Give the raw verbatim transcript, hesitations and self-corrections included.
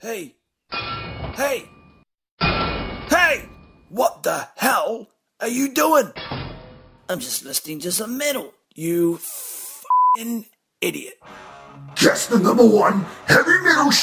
Hey! Hey! Hey! What the hell are you doing? I'm just listening to some metal, you f***ing idiot. Just the number one heavy metal